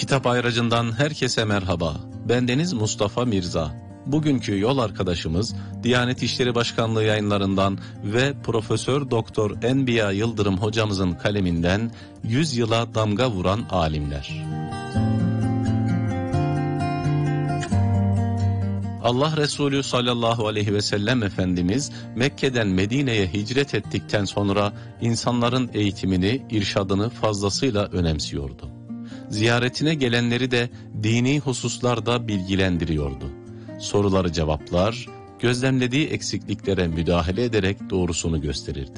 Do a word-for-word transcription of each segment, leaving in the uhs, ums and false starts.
Kitap Ayracı'ndan herkese merhaba. Bendeniz Mustafa Mirza. Bugünkü yol arkadaşımız Diyanet İşleri Başkanlığı yayınlarından ve Profesör Doktor Enbiya Yıldırım hocamızın kaleminden yüz yıla damga vuran alimler. Allah Resulü sallallahu aleyhi ve sellem Efendimiz Mekke'den Medine'ye hicret ettikten sonra insanların eğitimini, irşadını fazlasıyla önemsiyordu. Ziyaretine gelenleri de dini hususlarda bilgilendiriyordu. Soruları cevaplar, gözlemlediği eksikliklere müdahale ederek doğrusunu gösterirdi.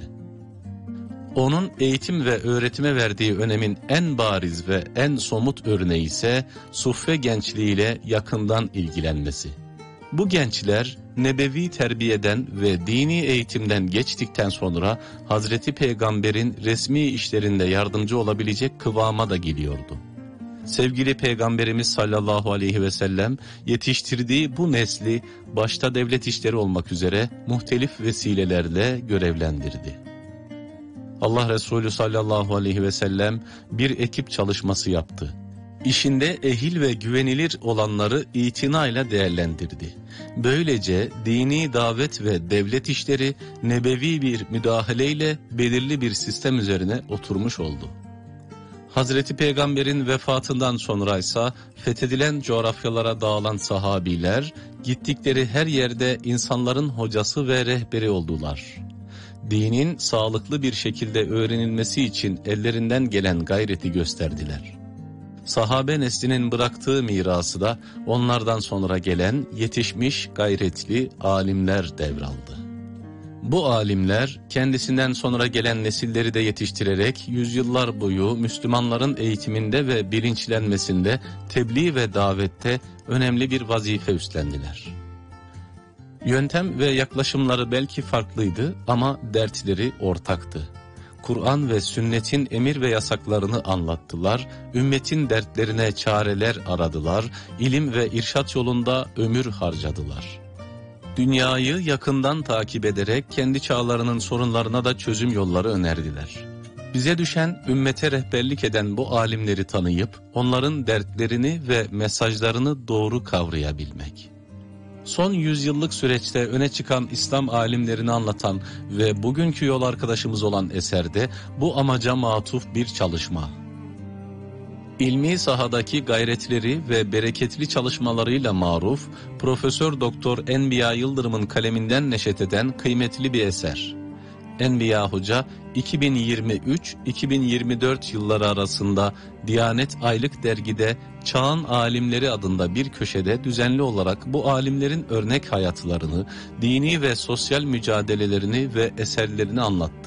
Onun eğitim ve öğretime verdiği önemin en bariz ve en somut örneği ise suffe gençliğiyle yakından ilgilenmesi. Bu gençler nebevi terbiyeden ve dini eğitimden geçtikten sonra Hazreti Peygamber'in resmi işlerinde yardımcı olabilecek kıvama da geliyordu. Sevgili Peygamberimiz sallallahu aleyhi ve sellem yetiştirdiği bu nesli başta devlet işleri olmak üzere muhtelif vesilelerle görevlendirdi. Allah Resulü sallallahu aleyhi ve sellem bir ekip çalışması yaptı. İşinde ehil ve güvenilir olanları itinayla değerlendirdi. Böylece dini davet ve devlet işleri nebevi bir müdahaleyle belirli bir sistem üzerine oturmuş oldu. Hazreti Peygamber'in vefatından sonra ise fethedilen coğrafyalara dağılan sahabiler gittikleri her yerde insanların hocası ve rehberi oldular. Dinin sağlıklı bir şekilde öğrenilmesi için ellerinden gelen gayreti gösterdiler. Sahabe neslinin bıraktığı mirası da onlardan sonra gelen yetişmiş gayretli alimler devraldı. Bu alimler kendisinden sonra gelen nesilleri de yetiştirerek yüzyıllar boyu Müslümanların eğitiminde ve bilinçlenmesinde, tebliğ ve davette önemli bir vazife üstlendiler. Yöntem ve yaklaşımları belki farklıydı ama dertleri ortaktı. Kur'an ve sünnetin emir ve yasaklarını anlattılar, ümmetin dertlerine çareler aradılar, ilim ve irşat yolunda ömür harcadılar. Dünyayı yakından takip ederek kendi çağlarının sorunlarına da çözüm yolları önerdiler. Bize düşen ümmete rehberlik eden bu alimleri tanıyıp onların dertlerini ve mesajlarını doğru kavrayabilmek. Son yüzyıllık süreçte öne çıkan İslam alimlerini anlatan ve bugünkü yol arkadaşımız olan eserde bu amaca matuf bir çalışma. İlmi sahadaki gayretleri ve bereketli çalışmalarıyla maruf, Profesör Doktor Enbiya Yıldırım'ın kaleminden neşet eden kıymetli bir eser. Enbiya Hoca iki bin yirmi üç iki bin yirmi dört yılları arasında Diyanet Aylık Dergi'de Çağın Alimleri adında bir köşede düzenli olarak bu alimlerin örnek hayatlarını, dini ve sosyal mücadelelerini ve eserlerini anlattı.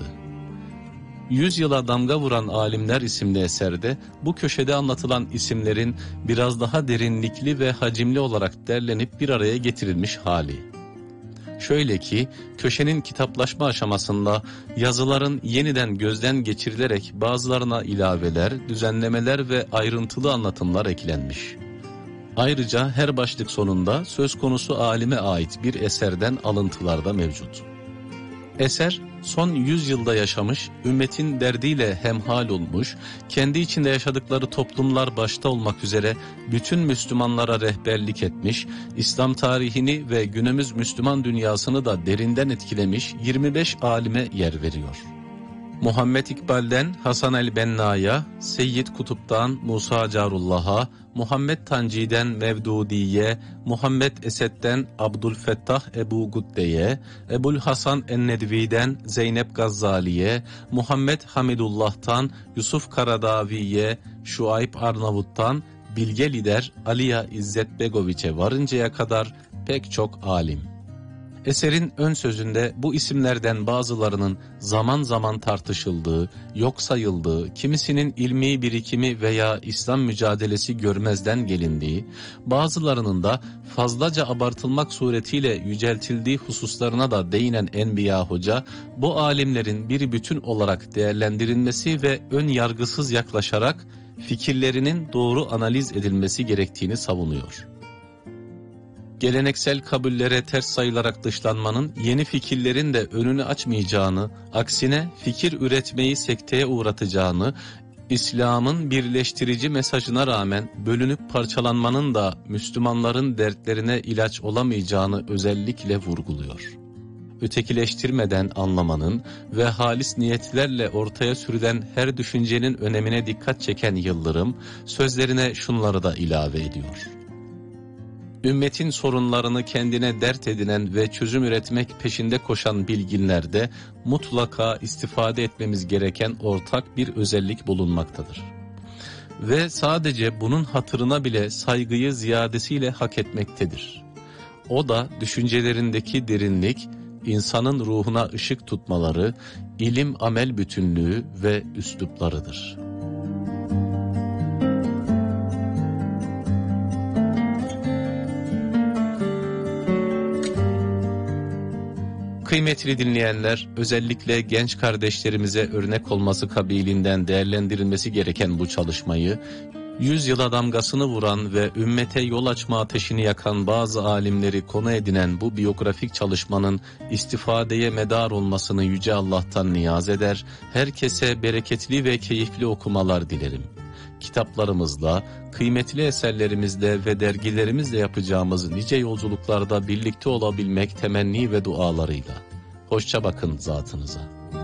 Yüz yıla damga vuran alimler isimli eserde bu köşede anlatılan isimlerin biraz daha derinlikli ve hacimli olarak derlenip bir araya getirilmiş hali. Şöyle ki köşenin kitaplaşma aşamasında yazıların yeniden gözden geçirilerek bazılarına ilaveler, düzenlemeler ve ayrıntılı anlatımlar eklenmiş. Ayrıca her başlık sonunda söz konusu alime ait bir eserden alıntılar da mevcut. Eser son yüz yılda yaşamış, ümmetin derdiyle hemhal olmuş, kendi içinde yaşadıkları toplumlar başta olmak üzere bütün Müslümanlara rehberlik etmiş, İslam tarihini ve günümüz Müslüman dünyasını da derinden etkilemiş yirmi beş alime yer veriyor. Muhammed İkbal'den Hasan el-Benna'ya, Seyyid Kutup'tan Musa Carullah'a, Muhammed Tanci'den Mevdudi'ye, Muhammed Esed'den Abdülfettah Ebu Gudde'ye, Ebul Hasan en-Nedvi'den Zeynep Gazzali'ye, Muhammed Hamidullah'tan Yusuf Karadavi'ye, Şuayb Arnavut'tan bilge lider Aliya İzzet Begoviç'e varıncaya kadar pek çok alim. Eserin ön sözünde bu isimlerden bazılarının zaman zaman tartışıldığı, yok sayıldığı, kimisinin ilmi birikimi veya İslam mücadelesi görmezden gelindiği, bazılarının da fazlaca abartılmak suretiyle yüceltildiği hususlarına da değinen Enbiya Hoca, bu alimlerin bir bütün olarak değerlendirilmesi ve ön yargısız yaklaşarak fikirlerinin doğru analiz edilmesi gerektiğini savunuyor. Geleneksel kabullere ters sayılarak dışlanmanın yeni fikirlerin de önünü açmayacağını, aksine fikir üretmeyi sekteye uğratacağını, İslam'ın birleştirici mesajına rağmen bölünüp parçalanmanın da Müslümanların dertlerine ilaç olamayacağını özellikle vurguluyor. Ötekileştirmeden anlamanın ve halis niyetlerle ortaya sürülen her düşüncenin önemine dikkat çeken Yıldırım, sözlerine şunları da ilave ediyor. Ümmetin sorunlarını kendine dert edinen ve çözüm üretmek peşinde koşan bilginlerde mutlaka istifade etmemiz gereken ortak bir özellik bulunmaktadır. Ve sadece bunun hatırına bile saygıyı ziyadesiyle hak etmektedir. O da düşüncelerindeki derinlik, insanın ruhuna ışık tutmaları, ilim-amel bütünlüğü ve üsluplarıdır. Kıymetli dinleyenler, özellikle genç kardeşlerimize örnek olması kabiliğinden değerlendirilmesi gereken bu çalışmayı, yüzyıla damgasını vuran ve ümmete yol açma ateşini yakan bazı alimleri konu edinen bu biyografik çalışmanın istifadeye medar olmasını Yüce Allah'tan niyaz eder, herkese bereketli ve keyifli okumalar dilerim. Kitaplarımızla, kıymetli eserlerimizle ve dergilerimizle yapacağımız nice yolculuklarda birlikte olabilmek temenni ve dualarıyla. Hoşça bakın zatınıza.